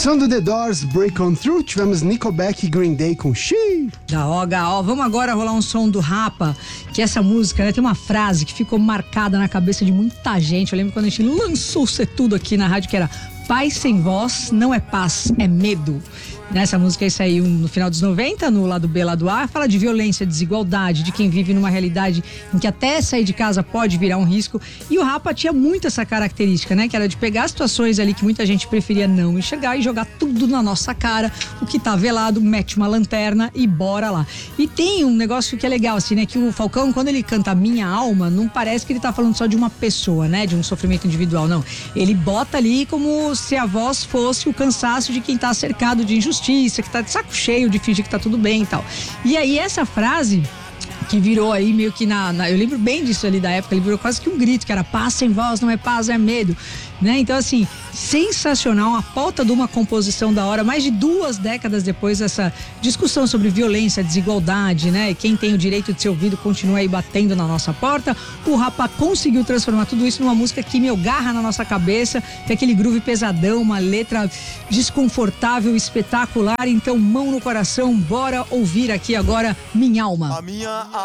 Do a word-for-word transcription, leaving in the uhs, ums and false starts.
Som do The Doors, Break On Through. Tivemos Nickelback e Green Day com She. Da O H O. Vamos agora rolar um som do Rapa, que essa música, né, tem uma frase que ficou marcada na cabeça de muita gente. Eu lembro quando a gente lançou o Ser Tudo aqui na rádio, que era: paz sem voz não é paz, é medo. Nessa música aí saiu no final dos noventa, no lado B, lado A, fala de violência, desigualdade, de quem vive numa realidade em que até sair de casa pode virar um risco. E o Rapa tinha muito essa característica, né? Que era de pegar situações ali que muita gente preferia não enxergar e jogar tudo na nossa cara. O que tá velado, mete uma lanterna e bora lá. E tem um negócio que é legal, assim, né? Que o Falcão, quando ele canta Minha Alma, não parece que ele tá falando só de uma pessoa, né? De um sofrimento individual, não. Ele bota ali como se a voz fosse o cansaço de quem tá cercado de injustiça, que tá de saco cheio de fingir que tá tudo bem e tal. E aí essa frase que virou aí meio que na, na... Eu lembro bem disso ali da época, ele virou quase que um grito, que era: paz sem voz não é paz, é medo, né? Então, assim, sensacional, a pauta de uma composição da hora, mais de duas décadas depois dessa discussão sobre violência, desigualdade, né? E quem tem o direito de ser ouvido continua aí batendo na nossa porta. O Rapa conseguiu transformar tudo isso numa música que, meu, garra na nossa cabeça, tem aquele groove pesadão, uma letra desconfortável, espetacular. Então, mão no coração, bora ouvir aqui agora Minha Alma. A minha